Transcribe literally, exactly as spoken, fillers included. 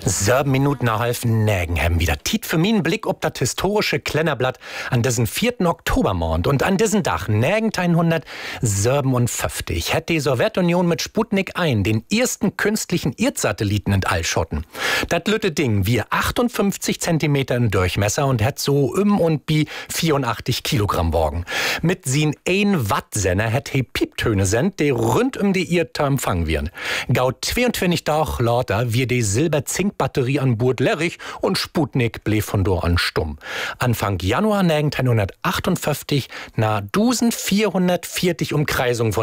Sieben Minuten nach halb Nägen haben wieder. Tiet für mich Blick ob das historische Klennerblatt an diesen vierten Oktobermond. Und an diesen Dach, negenzehnhundertsiebenundfünfzig, hätte die Sowjetunion mit Sputnik eins den ersten künstlichen Erdsatelliten in All schotten. Das lütte Ding wir achtundfünfzig Zentimeter im Durchmesser und hat so um und bi vierundachtzig Kilogramm wogen. Mit sin ein Watt-Sender hätte he Pieptöne send, die rund um die Erde empfangen werden. Gau zweiundzwanzig Tage lauter wir die Silber-Zink-Batterie an Bord leerig und Sputnik blieb von dort an stumm. Anfang Januar negenzehnhundertachtundfünfzig na vierzehnhundertvierzig Umkreisung von